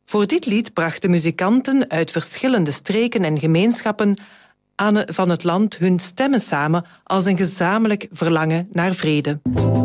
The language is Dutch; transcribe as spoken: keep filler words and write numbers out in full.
Voor dit lied brachten muzikanten uit verschillende streken en gemeenschappen aan van het land hun stemmen samen als een gezamenlijk verlangen naar vrede.